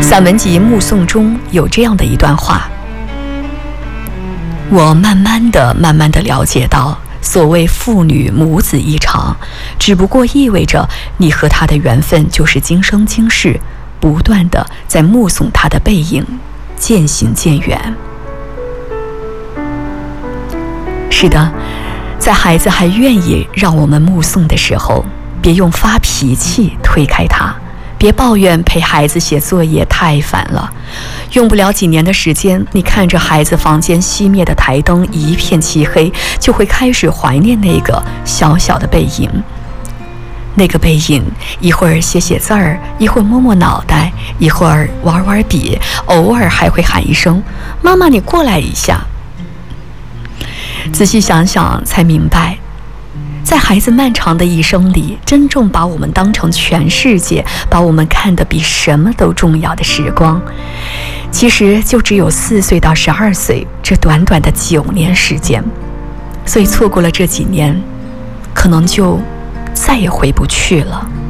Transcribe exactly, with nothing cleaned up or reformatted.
散文集《目送》中有这样的一段话：我慢慢的、慢慢的了解到，所谓父女母子一场，只不过意味着你和他的缘分就是今生今世，不断的在目送他的背影渐行渐远。是的，在孩子还愿意让我们目送的时候，别用发脾气推开他，别抱怨陪孩子写作业太烦了。用不了几年的时间，你看着孩子房间熄灭的台灯一片漆黑，就会开始怀念那个小小的背影。那个背影，一会儿写写字儿，一会儿摸摸脑袋，一会儿玩玩笔，偶尔还会喊一声“妈妈，你过来一下”。仔细想想才明白，在孩子漫长的一生里，真正把我们当成全世界，把我们看得比什么都重要的时光，其实就只有四岁到十二岁这短短的九年时间。所以错过了这几年，可能就再也回不去了。